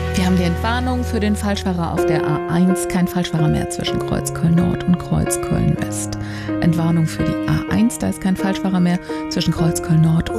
Wir haben die Entwarnung für den Falschfahrer auf der A1. Kein Falschfahrer mehr zwischen Kreuzköln Nord und Kreuzköln West. Entwarnung für die A1. Da ist kein Falschfahrer mehr zwischen Kreuzköln Nord